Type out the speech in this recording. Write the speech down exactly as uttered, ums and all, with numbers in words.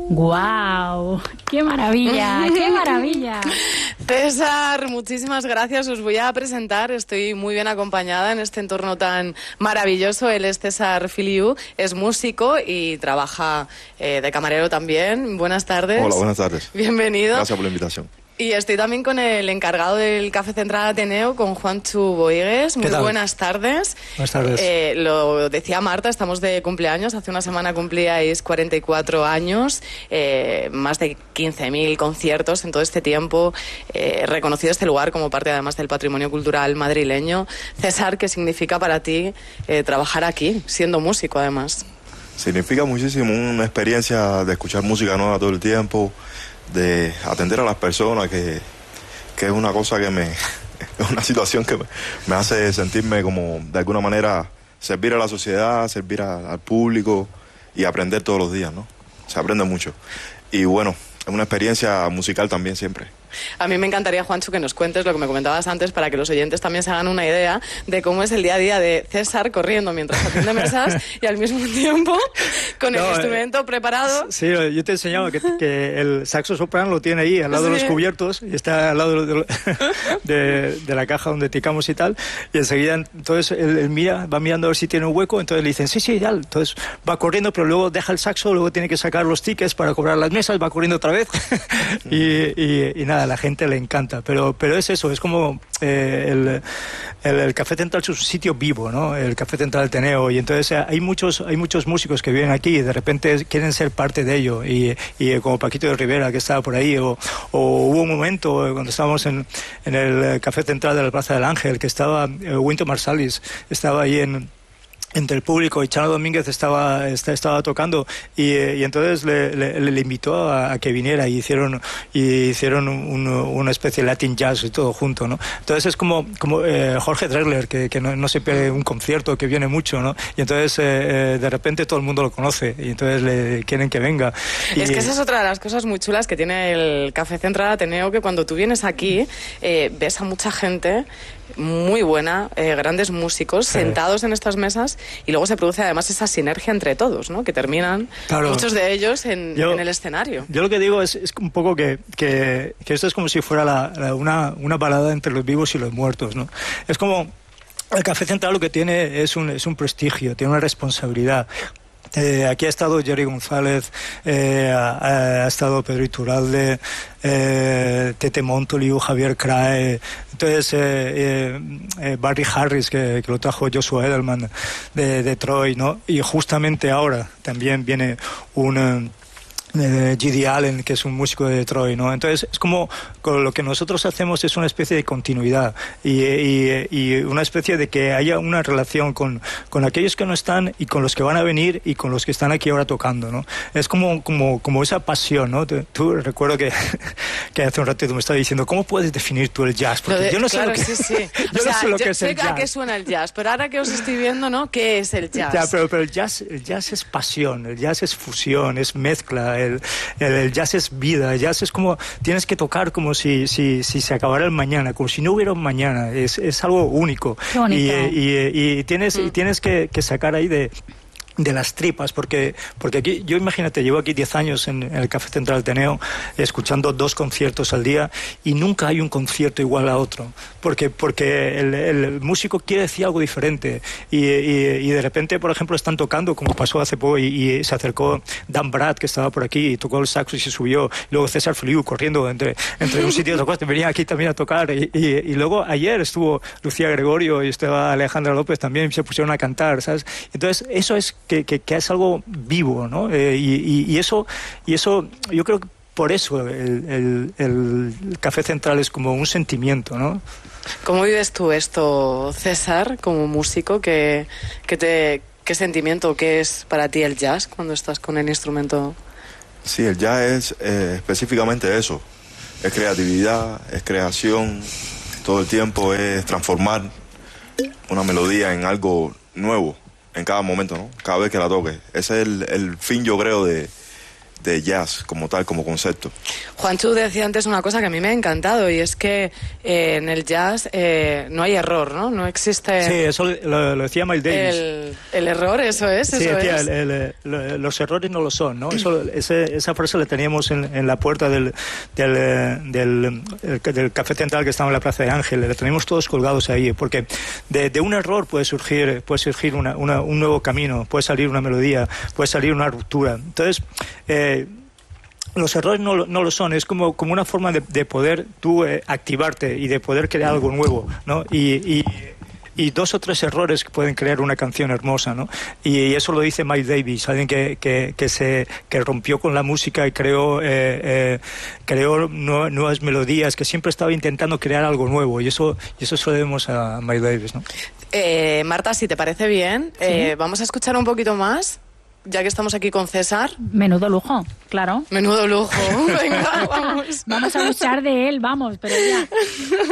¡Guau! ¡Qué maravilla! ¡Qué maravilla! César, muchísimas gracias. Os voy a presentar. Estoy muy bien acompañada en este entorno tan maravilloso. Él es César Filiu, es músico y trabaja eh, de camarero también. Buenas tardes. Hola, buenas tardes. Bienvenido. Gracias por la invitación. Y estoy también con el encargado del Café Central Ateneo, con Juanchu Boigues. Muy buenas tardes. Buenas tardes. Eh, lo decía Marta, estamos de cumpleaños. Hace una semana cumplíais cuarenta y cuatro años, eh, más de quince mil conciertos en todo este tiempo. Eh, reconocido este lugar como parte además del patrimonio cultural madrileño. César, ¿qué significa para ti eh, trabajar aquí, siendo músico además? Significa muchísimo, una experiencia de escuchar música nueva todo el tiempo, de atender a las personas, que, que es una cosa que me... es una situación que me, me hace sentirme como, de alguna manera, servir a la sociedad, servir a, al público y aprender todos los días, ¿no? Se aprende mucho. Y bueno, es una experiencia musical también siempre. A mí me encantaría, Juancho, que nos cuentes lo que me comentabas antes para que los oyentes también se hagan una idea de cómo es el día a día de César corriendo mientras atiende mesas y al mismo tiempo con no, el instrumento eh, preparado. Sí, yo te he enseñado que, que el saxo soprano lo tiene ahí al lado sí. de los cubiertos y está al lado de, de, de la caja donde ticamos y tal, y enseguida entonces él, él mira, va mirando a ver si tiene un hueco, entonces le dicen sí, sí, ya, entonces va corriendo, pero luego deja el saxo, luego tiene que sacar los tickets para cobrar las mesas, va corriendo otra vez y, y, y nada, a la gente le encanta, pero, pero es eso, es como eh, el, el, el Café Central es un sitio vivo, ¿no? El Café Central Ateneo, y entonces eh, hay muchos hay muchos músicos que vienen aquí y de repente quieren ser parte de ello, y, y como Paquito de Rivera, que estaba por ahí, o, o hubo un momento cuando estábamos en, en el Café Central de la Plaza del Ángel, que estaba eh, Wynton Marsalis, estaba ahí en entre el público, y Chano Domínguez estaba estaba tocando, y, y entonces le, le, le invitó a, a que viniera, y hicieron y hicieron un, una especie de Latin Jazz y todo junto, ¿no? Entonces es como como eh, Jorge Drexler, que, que no, no se pierde un concierto, que viene mucho, ¿no? Y entonces eh, de repente todo el mundo lo conoce y entonces le quieren que venga. Y es que esa es otra de las cosas muy chulas que tiene el Café Central Ateneo, que cuando tú vienes aquí eh, ves a mucha gente muy buena, eh, grandes músicos sí. sentados en estas mesas, y luego se produce además esa sinergia entre todos, ¿no? Que terminan claro. muchos de ellos en, yo, en el escenario. Yo lo que digo es, es un poco que, que, que esto es como si fuera la, la, una, una balada entre los vivos y los muertos, ¿no? Es como el Café Central lo que tiene es un, es un prestigio, tiene una responsabilidad. Eh, aquí ha estado Jerry González, eh, ha, ha estado Pedro Iturralde, eh, Tete Montoliu, Javier Crae, entonces eh, eh, eh, Barry Harris, que, que lo trajo Joshua Edelman de Detroit, ¿no? Y justamente ahora también viene un... de G D Allen, que es un músico de Detroit, ¿no? Entonces es como, como lo que nosotros hacemos es una especie de continuidad y, y, y una especie de que haya una relación con, con aquellos que no están y con los que van a venir y con los que están aquí ahora tocando, ¿no? Es como, como, como esa pasión, ¿no? Tú, tú recuerdo que, que hace un rato tú me estabas diciendo, ¿cómo puedes definir tú el jazz? Porque de, yo no sé claro, lo que, sí, sí. yo o sea, no sé lo yo que es sé el jazz. a qué suena el jazz, pero ahora que os estoy viendo, ¿no? ¿Qué es el jazz? Ya, pero, pero el jazz, el jazz es pasión, el jazz es fusión, es mezcla, el, el, el jazz es vida, el jazz es como, tienes que tocar como si, si, si se acabara el mañana, como si no hubiera un mañana, es, es algo único. Qué bonito. Y, y, y tienes, mm. y tienes que, que sacar ahí de... de las tripas, porque porque aquí, yo imagínate, llevo aquí diez años en, en el Café Central Ateneo, escuchando dos conciertos al día, y nunca hay un concierto igual a otro, porque porque el, el músico quiere decir algo diferente, y, y, y de repente, por ejemplo, están tocando, como pasó hace poco, y, y se acercó Dan Brad, que estaba por aquí, y tocó el saxo y se subió, y luego César Filiu corriendo entre, entre un sitio y otro, venía aquí también a tocar, y, y, y luego ayer estuvo Lucía Gregorio y estaba Alejandra López también, y se pusieron a cantar, ¿sabes? Entonces, eso es Que, que, que es algo vivo, ¿no? Eh, y, y, y eso y eso yo creo que por eso el, el, el Café Central es como un sentimiento, ¿no? ¿Cómo vives tú esto, César, como músico? ¿Qué, qué, te, qué sentimiento, qué es para ti el jazz cuando estás con el instrumento? Sí, el jazz es eh, específicamente eso. Es creatividad, es creación, todo el tiempo es transformar una melodía en algo nuevo en cada momento, ¿no? Cada vez que la toque. Ese es el, el fin, yo creo, de, de jazz como tal, como concepto. Juanchu decía antes una cosa que a mí me ha encantado, y es que eh, en el jazz eh, no hay error, ¿no? No existe... Sí, eso lo, lo decía Miles Davis. El, el error, eso es, sí, eso decía, es. El, el, el, los errores no lo son, ¿no? Eso, ese, esa frase la teníamos en, en la puerta del, del, del, del, del Café Central que estaba en la Plaza de Ángel, la teníamos todos colgados ahí, porque de, de un error puede surgir, puede surgir una, una, un nuevo camino, puede salir una melodía, puede salir una ruptura. Entonces, eh, los errores no, no lo son, es como, como una forma de, de poder tú eh, activarte y de poder crear algo nuevo, ¿no? Y, y, y dos o tres errores que pueden crear una canción hermosa, ¿no? Y, y eso lo dice Miles Davis, alguien que, que, que, se, que rompió con la música y creó, eh, eh, creó nu nuevas melodías, que siempre estaba intentando crear algo nuevo, y eso, y eso se lo debemos a Miles Davis, ¿no? Eh, Marta, si te parece bien, ¿sí? eh, vamos a escuchar un poquito más, ya que estamos aquí con César. Menudo lujo, claro. Menudo lujo. Venga, vamos. Vamos a luchar de él, vamos, pero ya.